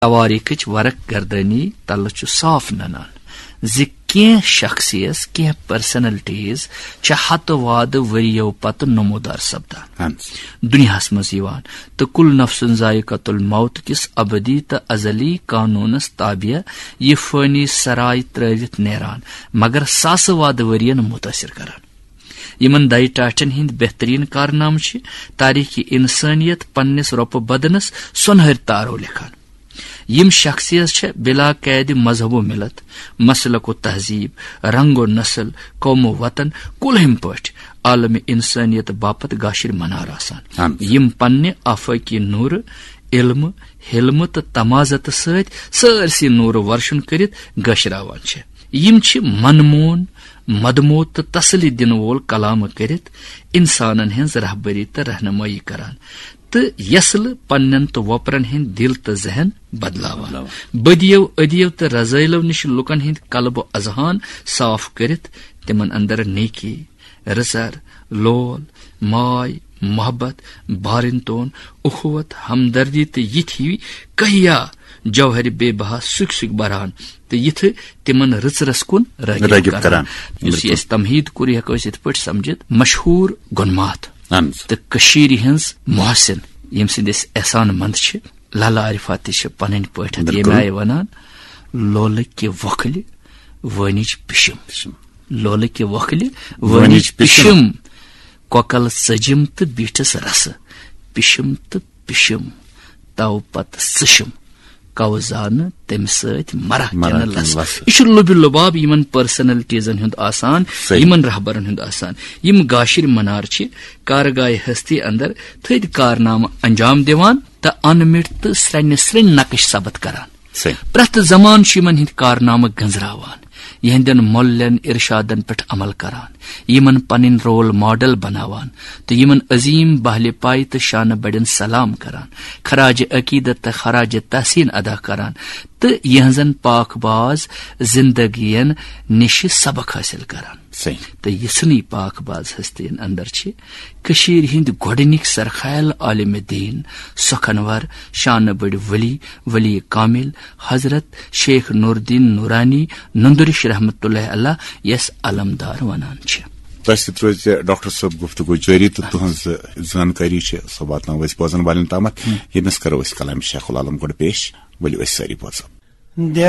तवारीखच वरक गर्दनी तल साफ ननान ज कह शख्सियत कह पर्सनलिटीज हत वाद वरियो पत नमोदार सपदान दुनियास मज तो कुल नफ्सन जायकतुल मौत किस अबदी तो अजली कानूनस ताबिया यह फानी सराय त्रवित नेरान मगर सास वाद वरियन मुतासिर करान यमन दय टाटन हिंद बेहतरीन कारनाम तारीख इंसानियत पन्निस रोप बदनस सुनहर तारो लिखान यम शख्सियत बिला कैद मजहबो मिलत मसलको तहजीब रंगो नस्ल कौमो वतन कुलहिम पट आलम इंसानियत बापत गाशिर मनार आसान यम पन्ने आफाकी नूर इल्म हिल्म तो तमाजत सरसी नूर वर्षन करित गशरावान यम मनमोन मदमोत तो तसली दिन वोल कलाम करित इंसानन हिंज रहबरी तो रहनुमाई करान तो यसल पन्न तो वपरन हिंद दिल तो जहन बदलावान बदियो अदियो तो रजाइलो निश लुकन हिंद कल्ब अजहान साफ करित तिमन अंदर नेकी रजर लोल माय मोहब्बत बारिंतोन उखवत हमदर्दी तो यि कहिया जौहर बेबहा सुख सुख बरहान तो यथ तिमन रच रस कुन रागिब करान तमहीद कुर हेको पे समझित मशहूर गुनमात तो कशीर हंस मोहसिन यम सिंदिस एहसान मंद लाला आरिफा ति पन पठ ये आय वनान लोल के वखल वनिच पिशम लोल के वखल वनिच पिशम कोकल सजिम तो बीठस रस पिशम तो पिशम तव पत सशम कवजान तम सरा लस यह लुब लुबाब यमन पर्सनलिटीजन हुंद आसान यमन रहबरन हुंद आसान यम गाशिर मनार कारगाय हस्ती अंदर थद कारनाम अंजाम दिवान तो अनमिट तो स्रन स्रन नकश सबत करान प्रत जमान यमन हिंद कारनाम गंजरावान यहंदन मोल्लन इरशादन पे अमल करान यमन पन रोल मॉडल बनावान तो यमन अजीम बहले पाई तो शान बड़न सलाम करान खराज अकीदत तो खराज तहसीन अदा करान तो यहजन पाकबाज जिंदगियन निश सबक हासिल करान तो यसनी पाकबाज हस्तियन अंदर कशीर हिंद गोडनिक सरखायल आलिम दीन सुखनवर शान बड़ वली वली कामिल हजरत शेख नूरुद्दीन नूरानी नंदुरिश रहमतुल्लाह अलैह यस अलमदार वनान रोज डॉक्टर साहब गुफ्तगू जारी तो तुहज जानकारी सो वातनाव बोजन वालन तमत यमस करो कलाम शेखुल आलम पेश वलियो सारी बोजो।